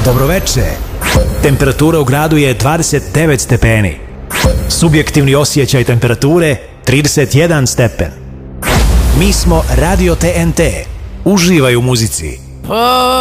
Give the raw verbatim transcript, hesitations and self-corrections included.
Dobroveče. Temperatura u gradu je dvadeset devet stepeni. Subjektivni osjećaj temperature trideset jedan stepen. Mi smo Radio T N T. Uživaj u muzici.